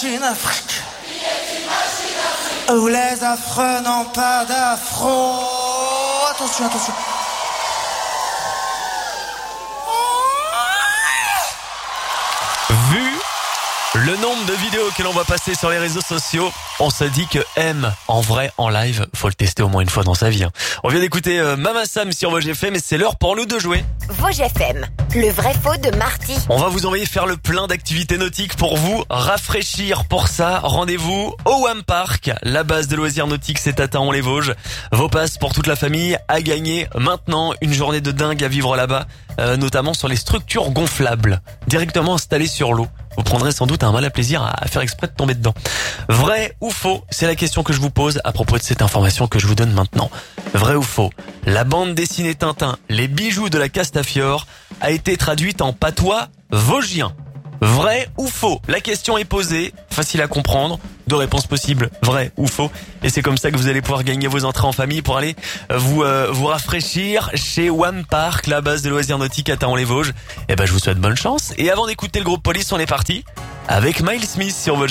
machine Afrique. Où les affreux n'ont pas d'afro. Attention. Vu le nombre de vidéos que l'on va passer sur les réseaux sociaux, on se dit que M, en vrai, en live, faut le tester au moins une fois dans sa vie. On vient d'écouter Mama Sam sur Vosges FM et c'est l'heure pour nous de jouer. Vosges FM, le vrai faux de Marty. On va vous envoyer faire le plein d'activités nautiques pour vous rafraîchir. Pour ça, rendez-vous au Wham Park. La base de loisirs nautiques, c'est à Taon-les-Vosges. Vos passes pour toute la famille à gagner maintenant. Une journée de dingue à vivre là-bas, notamment sur les structures gonflables, directement installées sur l'eau. Vous prendrez sans doute un malin plaisir à faire exprès de tomber dedans. Vrai ou faux? C'est la question que je vous pose à propos de cette information que je vous donne maintenant. Vrai ou faux? La bande dessinée Tintin, Les bijoux de la Castafiore, a été traduite en patois vosgien. Vrai ou faux? La question est posée, facile à comprendre, 2 réponses possibles, vrai ou faux. Et c'est comme ça que vous allez pouvoir gagner vos entrées en famille pour aller vous rafraîchir chez Wham Park, la base de loisirs nautiques à Taon-les-Vosges. Et je vous souhaite bonne chance. Et avant d'écouter le groupe Police, on est parti avec Miles Smith sur Vosges.